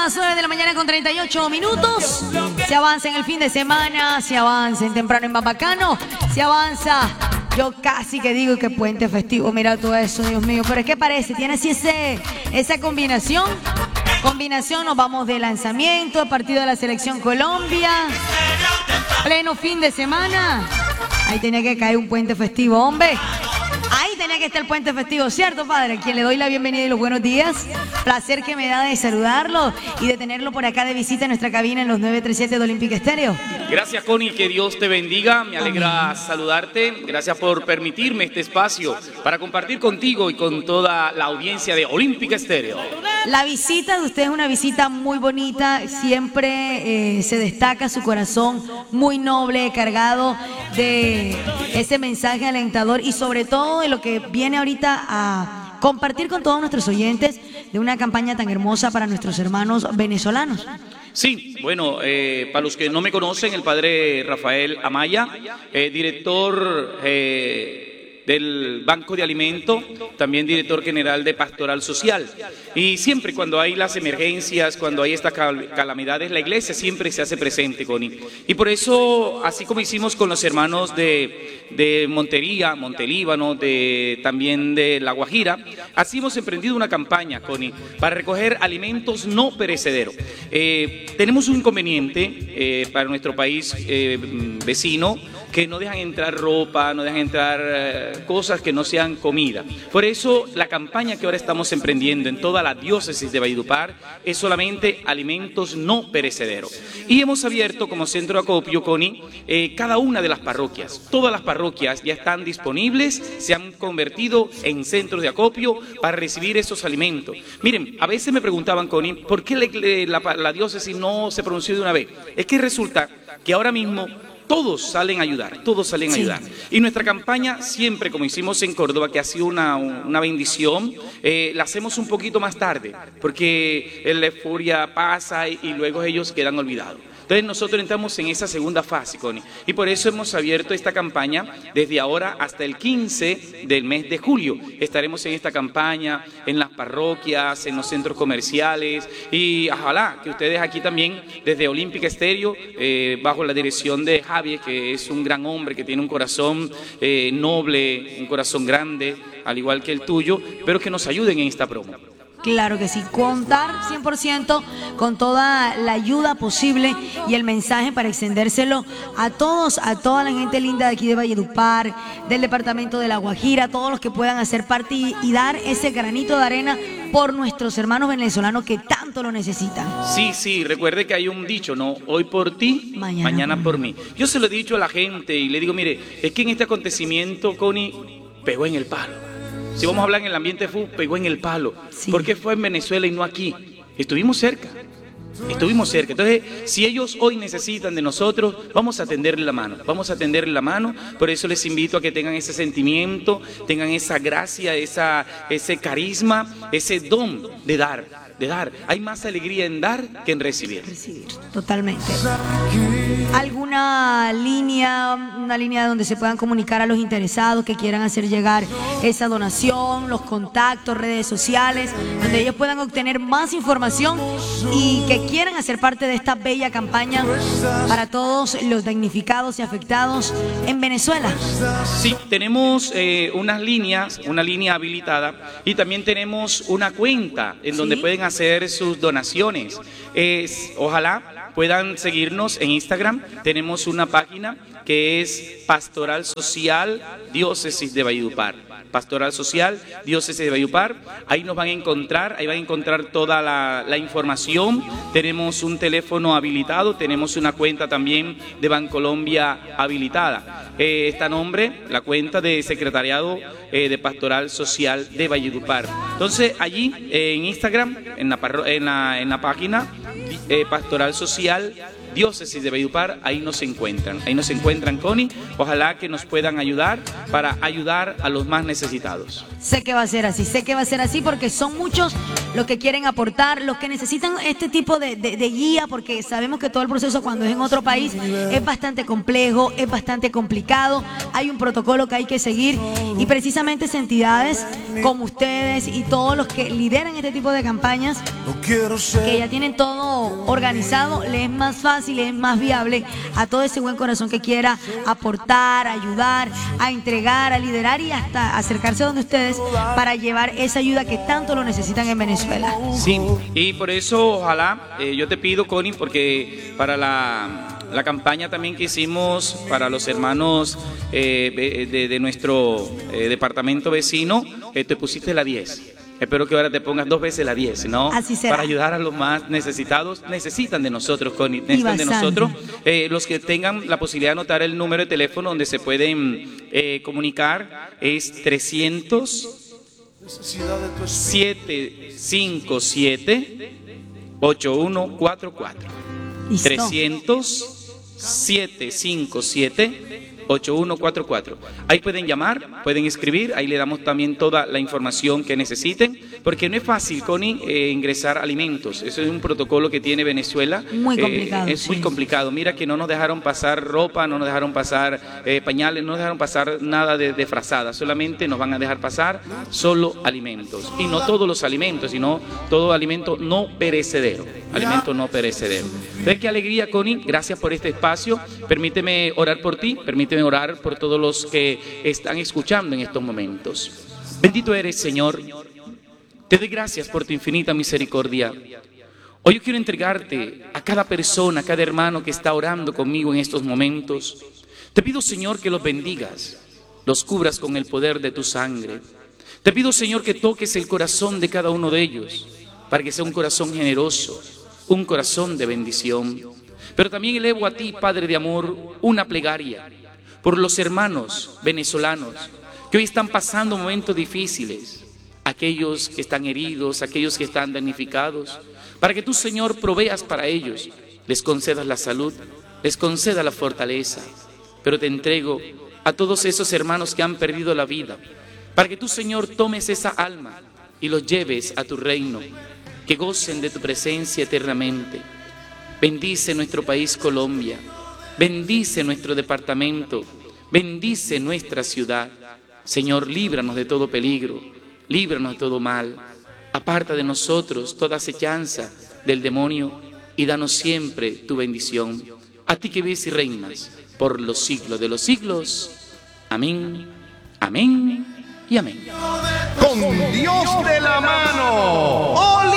las 9 de la mañana con 38 minutos. Se avanza en el fin de semana, se avanza en temprano en Mapacano, se avanza. Yo casi que digo que puente festivo, mira todo eso, Dios mío. Pero es que parece, tiene así esa combinación. Nos vamos de lanzamiento, partido de la Selección Colombia, pleno fin de semana. Ahí tenía que caer un puente festivo, hombre. Ahí tenía que estar el puente festivo, ¿cierto, padre? A quien le doy la bienvenida y los buenos días. Placer que me da de saludarlo y de tenerlo por acá de visita en nuestra cabina en los 937 de Olímpica Estéreo. Gracias, Connie, que Dios te bendiga. Me alegra saludarte. Gracias por permitirme este espacio para compartir contigo y con toda la audiencia de Olímpica Estéreo. La visita de usted es una visita muy bonita. Siempre se destaca su corazón muy noble, cargado de ese mensaje alentador y sobre todo de lo que viene ahorita a compartir con todos nuestros oyentes de una campaña tan hermosa para nuestros hermanos venezolanos. Sí, bueno, para los que no me conocen, el padre Rafael Amaya, director del Banco de Alimento, también director general de Pastoral Social. Y siempre cuando hay las emergencias, cuando hay estas calamidades, la iglesia siempre se hace presente, Connie. Y por eso, así como hicimos con los hermanos de Montería, Montelíbano, también de La Guajira, así hemos emprendido una campaña, Connie, para recoger alimentos no perecederos. Tenemos un inconveniente para nuestro país vecino, que no dejan entrar ropa, no dejan entrar cosas que no sean comida. Por eso la campaña que ahora estamos emprendiendo en toda la diócesis de Valledupar es solamente alimentos no perecederos. Y hemos abierto como centro de acopio, Connie, cada una de las parroquias. Todas las parroquias ya están disponibles, se han convertido en centros de acopio para recibir esos alimentos. Miren, a veces me preguntaban, Connie, ¿por qué la diócesis no se pronunció de una vez? Es que resulta que ahora mismo todos salen a ayudar, Y nuestra campaña siempre, como hicimos en Córdoba, que ha sido una bendición, la hacemos un poquito más tarde, porque la euforia pasa y luego ellos quedan olvidados. Entonces nosotros entramos en esa segunda fase, Connie, y por eso hemos abierto esta campaña desde ahora hasta el 15 del mes de julio. Estaremos en esta campaña, en las parroquias, en los centros comerciales, y ojalá que ustedes aquí también, desde Olímpica Estéreo, bajo la dirección de Javier, que es un gran hombre, que tiene un corazón noble, un corazón grande, al igual que el tuyo, pero que nos ayuden en esta promo. Claro que sí, contar 100% con toda la ayuda posible y el mensaje para extendérselo a todos, a toda la gente linda de aquí de Valledupar, del departamento de La Guajira, todos los que puedan hacer parte y dar ese granito de arena por nuestros hermanos venezolanos que tanto lo necesitan. Sí, recuerde que hay un dicho, ¿no? Hoy por ti, mañana por mí. Yo se lo he dicho a la gente y le digo, mire, es que en este acontecimiento, Connie, pegó en el palo. Si vamos a hablar en el ambiente fútbol, pegó en el palo. Sí. ¿Por qué fue en Venezuela y no aquí? Estuvimos cerca. Entonces, si ellos hoy necesitan de nosotros, vamos a tenderle la mano. Por eso les invito a que tengan ese sentimiento, tengan esa gracia, ese carisma, ese don de dar. Hay más alegría en dar que en recibir. Totalmente. ¿Alguna una línea donde se puedan comunicar a los interesados que quieran hacer llegar esa donación, los contactos, redes sociales, donde ellos puedan obtener más información y que quieran hacer parte de esta bella campaña para todos los damnificados y afectados en Venezuela? Sí, tenemos una línea habilitada y también tenemos una cuenta en donde pueden hacer sus donaciones. Ojalá puedan seguirnos en Instagram. Tenemos una página que es Pastoral Social Diócesis de Valledupar. Pastoral Social Diócesis de Valledupar. Ahí nos van a encontrar, toda la información. Tenemos un teléfono habilitado, tenemos una cuenta también de Bancolombia habilitada. Está a nombre, la cuenta de Secretariado de Pastoral Social de Valledupar. Entonces allí en Instagram, en la página Pastoral Social Diócesis de Valledupar, ahí nos encuentran, Connie. Ojalá que nos puedan ayudar para ayudar a los más necesitados. Sé que va a ser así porque son muchos los que quieren aportar, los que necesitan este tipo de guía, porque sabemos que todo el proceso cuando es en otro país es bastante complejo, es bastante complicado, hay un protocolo que hay que seguir y precisamente entidades como ustedes y todos los que lideran este tipo de campañas, que ya tienen todo organizado, les es más fácil, les es más viable a todo ese buen corazón que quiera aportar, ayudar, a entregar, a liderar y hasta acercarse donde ustedes para llevar esa ayuda que tanto lo necesitan en Venezuela. Sí, y por eso ojalá, yo te pido, Connie, porque para la campaña también que hicimos para los hermanos de nuestro departamento vecino, te pusiste la 10. Espero que ahora te pongas 2 veces la 10, ¿no? Así será. Para ayudar a los más necesitados. Necesitan de nosotros, Connie, necesitan de nosotros. Los que tengan la posibilidad de anotar el número de teléfono donde se pueden comunicar es 300-757-8144. 300-757-8144. Ahí pueden llamar, pueden escribir, ahí le damos también toda la información que necesiten, porque no es fácil, Connie, ingresar alimentos. Eso es un protocolo que tiene Venezuela. Muy complicado. Es muy complicado. Mira que no nos dejaron pasar ropa, no nos dejaron pasar pañales, no nos dejaron pasar nada de frazada. Solamente nos van a dejar pasar solo alimentos. Y no todos los alimentos, sino todo alimento no perecedero. Alimento no perecedero. ¿Ves qué alegría, Connie? Gracias por este espacio. Permíteme orar por ti, permíteme orar por todos los que están escuchando en estos momentos. Bendito eres, Señor. Te doy gracias por tu infinita misericordia. Hoy yo quiero entregarte a cada persona, a cada hermano que está orando conmigo en estos momentos. Te pido, Señor, que los bendigas, los cubras con el poder de tu sangre. Te pido, Señor, que toques el corazón de cada uno de ellos, para que sea un corazón generoso, un corazón de bendición. Pero también elevo a ti, Padre de amor, una plegaria por los hermanos venezolanos que hoy están pasando momentos difíciles, aquellos que están heridos, aquellos que están damnificados, para que tú, Señor, proveas para ellos, les concedas la salud, les concedas la fortaleza. Pero te entrego a todos esos hermanos que han perdido la vida, para que tú, Señor, tomes esa alma y los lleves a tu reino, que gocen de tu presencia eternamente. Bendice nuestro país Colombia, bendice nuestro departamento, bendice nuestra ciudad. Señor, líbranos de todo peligro, líbranos de todo mal. Aparta de nosotros toda acechanza del demonio y danos siempre tu bendición. A ti que vives y reinas por los siglos de los siglos. Amén, amén y amén. Con Dios de la mano. ¡Ole!